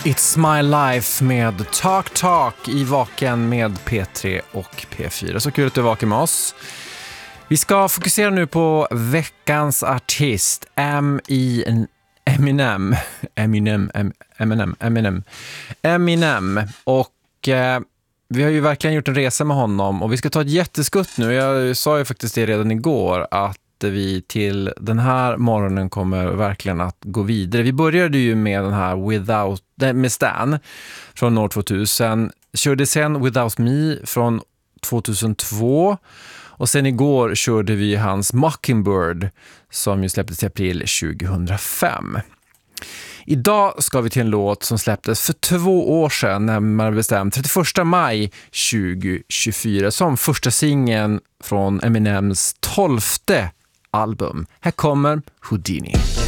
It's My Life med Talk i Vaken med P3 och P4. Så kul att du är vaken med oss. Vi ska fokusera nu på veckans artist, Eminem. Och vi har ju verkligen gjort en resa med honom och vi ska ta ett jätteskutt nu. Jag sa ju faktiskt det redan igår att vi till den här morgonen kommer verkligen att gå vidare. Vi började ju med den här med Stan från år 2000. Körde sen Without Me från 2002. Och sen igår körde vi hans Mockingbird som ju släpptes i april 2005. Idag ska vi till en låt som släpptes för 2 år sedan, närmare bestämt 31 maj 2024, som första singeln från Eminems 12:e album. Här kommer Houdini.